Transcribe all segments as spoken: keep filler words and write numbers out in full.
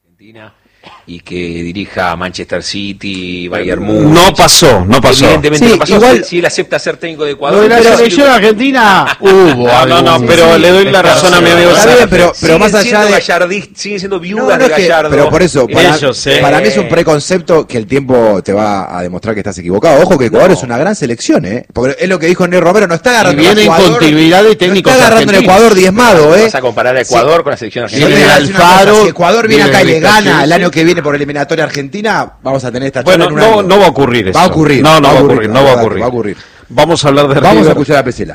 Argentina y que dirija a Manchester City, Bayern Múnich. No pasó, no pasó. Evidentemente sí, no pasó. igual, si, si él acepta ser técnico de Ecuador. Lo de la pero selección si... argentina hubo. No, no, no, pero sí, le doy la razón a mi amigo. Está bien, pero, pero más allá de Gallardí, siguen siendo viudas no, no de es que, Gallardo. pero por eso, para, Ellos, eh. para mí es un preconcepto que el tiempo te va a demostrar que estás equivocado. Ojo que Ecuador No. es una gran selección, ¿eh? Porque es lo que dijo Ney Romero, no está agarrando Y viene a en Ecuador, continuidad de técnicos no está agarrando el argentinos. Ecuador diezmado, ¿eh? Vas a comparar a Ecuador Sí. con la selección Yo te argentina. voy a Viene decir una Alfaro, cosa, si Ecuador viene viene acá y le Víctor gana el Chelsea. año que viene por eliminatoria Argentina, vamos a tener esta charla Bueno, en un no, año. no va a ocurrir eso. Va a ocurrir. No, no va a ocurrir, no va a acordate, ocurrir. Va a ocurrir. Vamos a hablar de Vamos a River. escuchar a Pesela.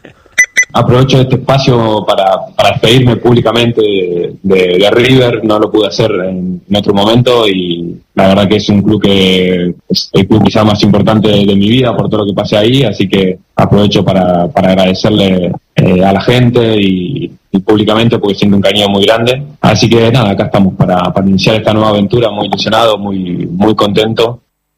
Aprovecho este espacio para, para despedirme públicamente de, de, de River. No lo pude hacer en, en otro momento y la verdad que es un club que es el club quizá más importante de, de mi vida por todo lo que pasé ahí, así que aprovecho para, para agradecerle eh, a la gente y, y públicamente porque siento un cariño muy grande. Así que nada, acá estamos para, para iniciar esta nueva aventura, muy ilusionado, muy, muy contento.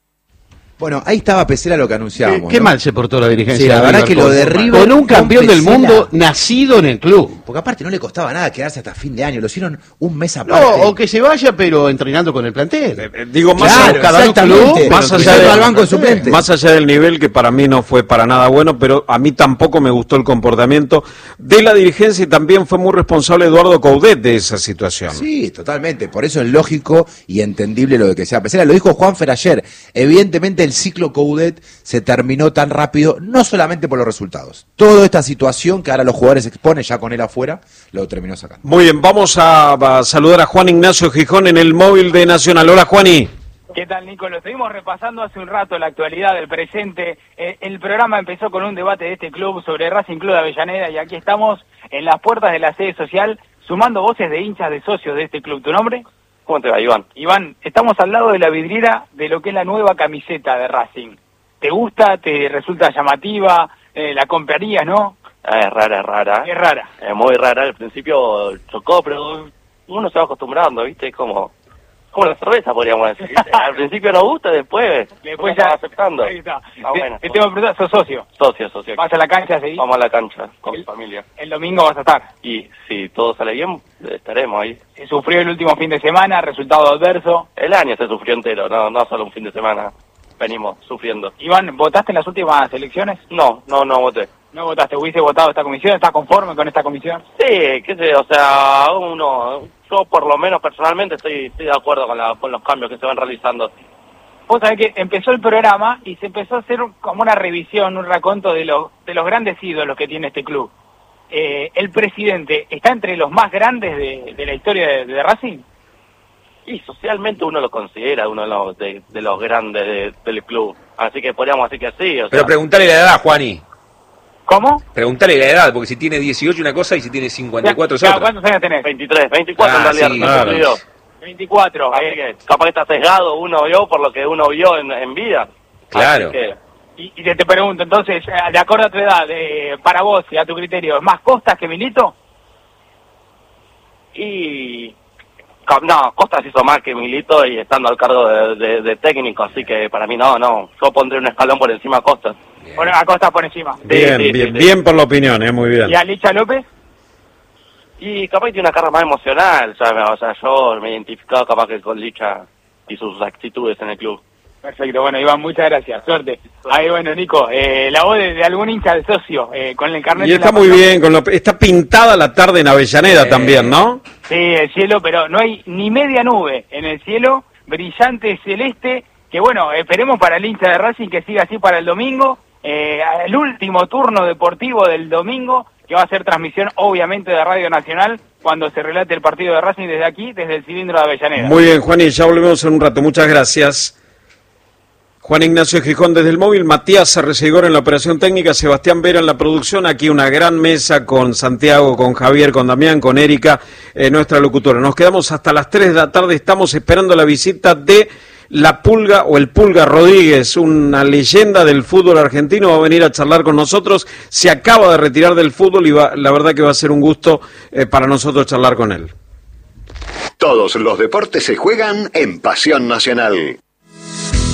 Bueno, ahí estaba Pesela lo que anunciábamos. Qué, qué ¿no? mal se portó la dirigencia. Sí, la de verdad River que lo con- de River con un con campeón del Pesela. mundo nacido en el club. Porque aparte no le costaba nada quedarse hasta fin de año, lo hicieron un mes aparte. No, o que se vaya, pero entrenando con el plantel. Eh, eh, Digo, más, Claro, a- cada exactamente. club, más Pero allá yendo de- al banco de suplentes. más allá del nivel que para mí no fue para nada bueno, pero a mí tampoco me gustó el comportamiento de la dirigencia y también fue muy responsable Eduardo Coudet de esa situación. Sí, totalmente. Por eso es lógico y entendible lo de que sea Pesela. Lo dijo Juanfer ayer. Evidentemente el ciclo Coudet se terminó tan rápido, no solamente por los resultados. Toda esta situación que ahora los jugadores exponen ya con él afuera, lo terminó sacando. Muy bien, vamos a, a saludar a Juan Ignacio Gijón en el móvil de Nacional. Hola, Juani. ¿Qué tal, Nico? Lo estuvimos repasando hace un rato, la actualidad del presente. Eh, el programa empezó con un debate de este club sobre Racing Club de Avellaneda y aquí estamos en las puertas de la sede social sumando voces de hinchas de socios de este club. ¿Tu nombre? ¿Cómo te va, Iván? Iván, estamos al lado de la vidriera de lo que es la nueva camiseta de Racing. ¿Te gusta? ¿Te resulta llamativa? Eh, ¿La comprarías, no? Ah, es rara, es rara. Es rara. Es muy rara. Al principio chocó, pero uno se va acostumbrando, ¿viste? Es como, como la cerveza, podríamos decir. ¿viste? Al principio no gusta, después, Después uno ya va aceptando. Ahí está. Ah, Te- bueno. te tengo que preguntar, ¿sos socio? Socio, socio. ¿Vas a la cancha a seguir? Vamos a la cancha con El- mi familia. El domingo vas a estar. Y si todo sale bien, estaremos ahí. Se sufrió el último fin de semana, resultado adverso. El año se sufrió entero, no, no solo un fin de semana. Venimos sufriendo. Iván, ¿votaste en las últimas elecciones? No, no, no voté. ¿No votaste? ¿Hubiese votado esta comisión? ¿Estás conforme con esta comisión? Sí, qué sé, o sea, uno, yo por lo menos personalmente estoy, estoy de acuerdo con, la, con los cambios que se van realizando. Vos sabés que empezó el programa y se empezó a hacer como una revisión, un raconto de los, de los grandes ídolos que tiene este club. Eh, ¿El presidente está entre los más grandes de, de la historia de, de Racing? Y socialmente uno lo considera uno de los, de, de los grandes de- del club. Así que podríamos decir que sí. O Pero sea, preguntale la edad, Juani. ¿Cómo? Preguntale la edad, porque si tiene dieciocho una cosa y si tiene cincuenta y cuatro es Ya, otra. ¿cuántos años tenés? veintitrés, veinticuatro Ah, en realidad. sí, no claro. cumplido. veinticuatro. Así que capaz que está sesgado uno vio por lo que uno vio en, en vida. Claro. Así que, Y, y te, te pregunto, entonces, eh, de acuerdo a tu edad, eh, para vos y a tu criterio, ¿es más Costas que Milito? y... co- No, Costas hizo más que Milito y estando al cargo de, de- de técnico, así que para mí no, no. Yo pondré un escalón por encima a Costas. Bueno, a Costas por encima. Bien, sí, bien, sí, sí. bien por la opinión, eh, muy bien. ¿Y a Licha López? Y capaz que tiene una carga más emocional, ¿sabes? O sea, yo me he identificado capaz que con Licha y sus actitudes en el club. Perfecto, bueno, Iván, muchas gracias, suerte. Ahí, bueno, Nico, eh, la voz de, de algún hincha de socio, eh, con el carnet Y de está la muy mano. bien, con lo- está pintada la tarde en Avellaneda Eh, también, ¿no? Sí, el cielo, pero no hay ni media nube en el cielo, brillante celeste, que bueno, esperemos para el hincha de Racing que siga así para el domingo, eh, el último turno deportivo del domingo, que va a ser transmisión obviamente de Radio Nacional, cuando se relate el partido de Racing desde aquí, desde el cilindro de Avellaneda. Muy bien, Juan, y ya volvemos en un rato. Muchas gracias. Juan Ignacio Gijón desde el móvil, Matías Arrecegor en la operación técnica, Sebastián Vera en la producción, aquí una gran mesa con Santiago, con Javier, con Damián, con Erika, eh, nuestra locutora. Nos quedamos hasta las tres de la tarde, estamos esperando la visita de La Pulga o el Pulga Rodríguez, una leyenda del fútbol argentino, va a venir a charlar con nosotros, se acaba de retirar del fútbol y va, la verdad que va a ser un gusto eh, para nosotros charlar con él. Todos los deportes se juegan en Pasión Nacional.